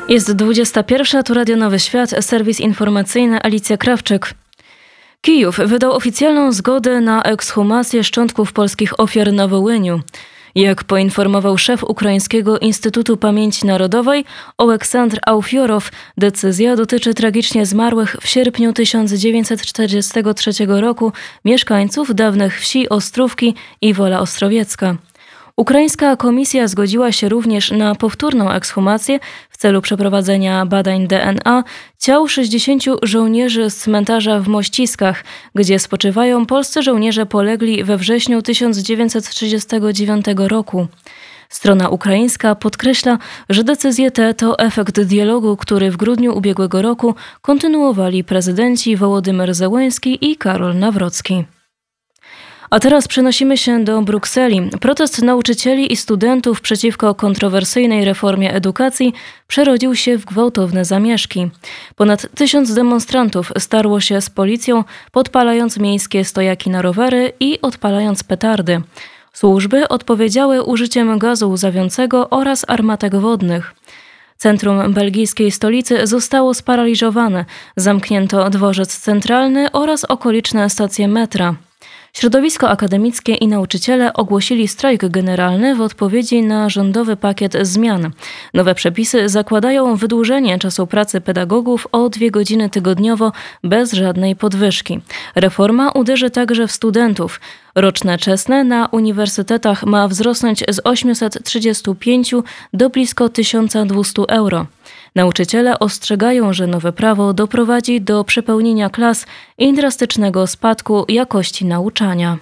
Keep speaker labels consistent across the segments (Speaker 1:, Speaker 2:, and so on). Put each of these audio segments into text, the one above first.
Speaker 1: Jest 21, tu Radio Nowy Świat, serwis informacyjny, Alicja Krawczyk. Kijów wydał oficjalną zgodę na ekshumację szczątków polskich ofiar na Wołyniu. Jak poinformował szef Ukraińskiego Instytutu Pamięci Narodowej Oleksandr Aufiorow, decyzja dotyczy tragicznie zmarłych w sierpniu 1943 roku mieszkańców dawnych wsi Ostrówki i Wola Ostrowiecka. Ukraińska komisja zgodziła się również na powtórną ekshumację w celu przeprowadzenia badań DNA ciał 60 żołnierzy z cmentarza w Mościskach, gdzie spoczywają polscy żołnierze polegli we wrześniu 1939 roku. Strona ukraińska podkreśla, że decyzje te to efekt dialogu, który w grudniu ubiegłego roku kontynuowali prezydenci Wołodymyr Zełenski i Karol Nawrocki. A teraz przenosimy się do Brukseli. Protest nauczycieli i studentów przeciwko kontrowersyjnej reformie edukacji przerodził się w gwałtowne zamieszki. Ponad 1000 demonstrantów starło się z policją, podpalając miejskie stojaki na rowery i odpalając petardy. Służby odpowiedziały użyciem gazu łzawiącego oraz armatek wodnych. Centrum belgijskiej stolicy zostało sparaliżowane. Zamknięto dworzec centralny oraz okoliczne stacje metra. Środowisko akademickie i nauczyciele ogłosili strajk generalny w odpowiedzi na rządowy pakiet zmian. Nowe przepisy zakładają wydłużenie czasu pracy pedagogów o 2 godziny tygodniowo bez żadnej podwyżki. Reforma uderzy także w studentów. Roczne czesne na uniwersytetach ma wzrosnąć z 835 do blisko 1200 euro. Nauczyciele ostrzegają, że nowe prawo doprowadzi do przepełnienia klas i drastycznego spadku jakości nauczania.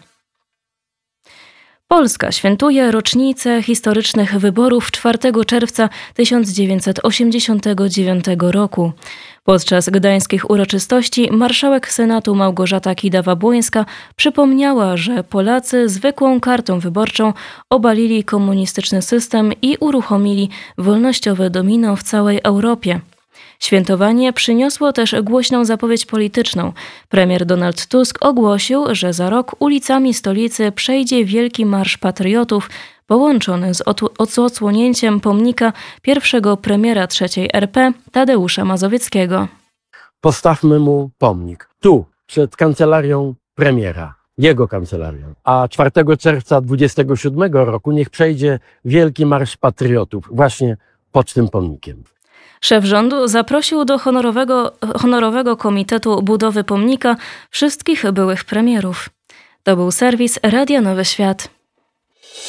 Speaker 1: Polska świętuje rocznicę historycznych wyborów 4 czerwca 1989 roku. Podczas gdańskich uroczystości marszałek Senatu Małgorzata Kidawa-Błońska przypomniała, że Polacy zwykłą kartą wyborczą obalili komunistyczny system i uruchomili wolnościowe domino w całej Europie. Świętowanie przyniosło też głośną zapowiedź polityczną. Premier Donald Tusk ogłosił, że za rok ulicami stolicy przejdzie Wielki Marsz Patriotów, połączony z odsłonięciem pomnika pierwszego premiera III RP Tadeusza Mazowieckiego.
Speaker 2: Postawmy mu pomnik tu, przed kancelarią premiera, jego kancelarią. A 4 czerwca 27 roku niech przejdzie Wielki Marsz Patriotów właśnie pod tym pomnikiem.
Speaker 1: Szef rządu zaprosił do honorowego komitetu budowy pomnika wszystkich byłych premierów. To był serwis Radia Nowy Świat.